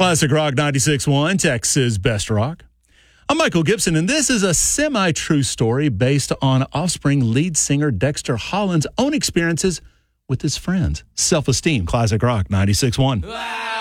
Classic Rock 96.1, Texas Best Rock. I'm Michael Gibson, and this is a semi-true story based on Offspring lead singer Dexter Holland's own experiences with his friends. Self-Esteem, Classic Rock 96.1.